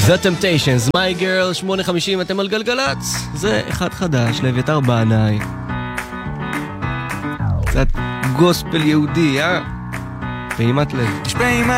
The Temptations, My Girl, 8:50, אתם על גלגלץ. זה אחד חדש, לאביתר בנאי. קצת גוספל יהודי, פעימת לב. יש פעימה